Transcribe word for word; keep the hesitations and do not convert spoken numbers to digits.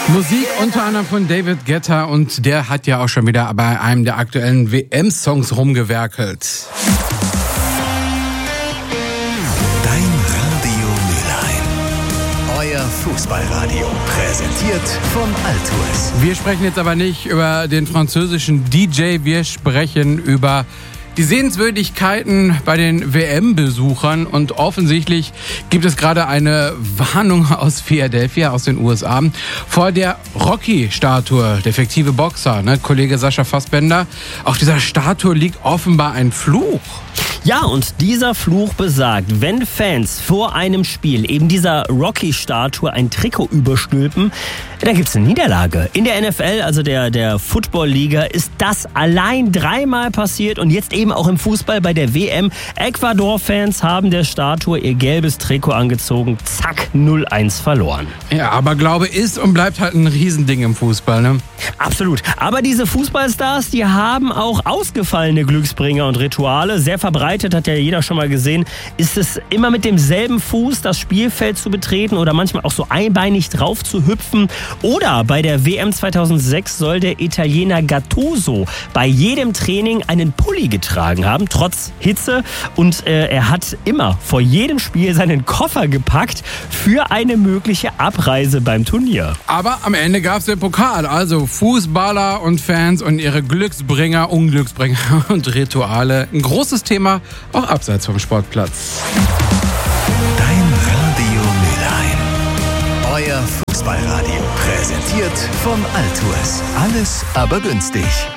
Musik unter anderem von David Guetta und der hat ja auch schon wieder bei einem der aktuellen W M-Songs rumgewerkelt. Dein Radio Mülheim. Euer Fußballradio. Präsentiert von Altours. Wir sprechen jetzt aber nicht über den französischen D J, wir sprechen über die Sehenswürdigkeiten bei den W M-Besuchern und offensichtlich gibt es gerade eine Warnung aus Philadelphia, aus den U S A, vor der Rocky-Statue, der fiktive Boxer, ne? Kollege Sascha Fassbender. Auf dieser Statue liegt offenbar ein Fluch. Ja, und dieser Fluch besagt, wenn Fans vor einem Spiel eben dieser Rocky-Statue ein Trikot überstülpen, dann gibt's eine Niederlage. In der N F L, also der, der Football-Liga, ist das allein dreimal passiert und jetzt eben auch im Fußball bei der W M. Ecuador-Fans haben der Statue ihr gelbes Trikot angezogen, zack, null eins verloren. Ja, aber Glaube ist und bleibt halt ein Riesending im Fußball, ne? Absolut. Aber diese Fußballstars, die haben auch ausgefallene Glücksbringer und Rituale. Sehr verbreitet, hat ja jeder schon mal gesehen, ist es immer mit demselben Fuß das Spielfeld zu betreten oder manchmal auch so einbeinig drauf zu hüpfen. Oder bei der W M zweitausendsechs soll der Italiener Gattuso bei jedem Training einen Pulli getragen haben, trotz Hitze. Und äh, er hat immer vor jedem Spiel seinen Koffer gepackt für eine mögliche Abreise beim Turnier. Aber am Ende gab es den Pokal, also Fußballer und Fans und ihre Glücksbringer, Unglücksbringer und Rituale. Ein großes Thema, auch abseits vom Sportplatz. Dein Radio Mülheim. Euer Fußballradio. Präsentiert von Altours. Alles aber günstig.